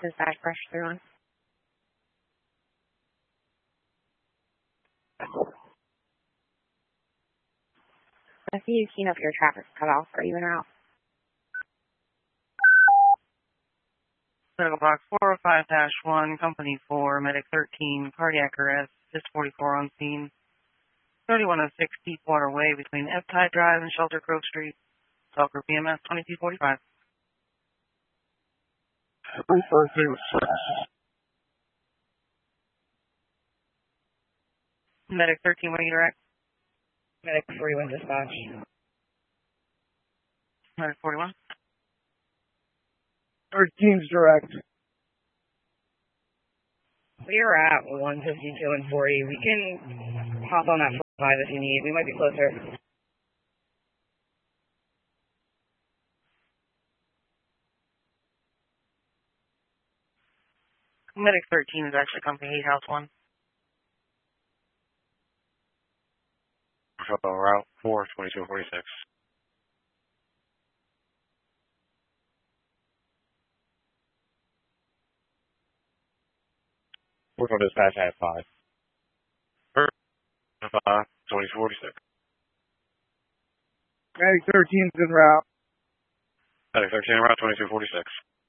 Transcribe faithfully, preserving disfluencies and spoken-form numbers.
Dispatch pressure three one. I see you keying up your traffic cutoff. Are you in or out? Medical box four oh five dash one, company four, medic thirteen, cardiac arrest, six forty-four on scene, thirty-one oh six Deepwater Way between Eptide Drive and Shelter Grove Street, Selker P M S twenty-two forty-five. Medic thirteen, what are you direct? Medic forty-one dispatch. Medic forty-one. thirteen's direct. We're at one fifty-two and forty. We can hop on that five if you need. We might be closer. Medic thirteen is actually company eight house one. Route four, twenty-two forty-six. We're going to dispatch at five. five, twenty-two forty-six. Medic thirteen's en route. Medic thirteen, route twenty-two forty-six.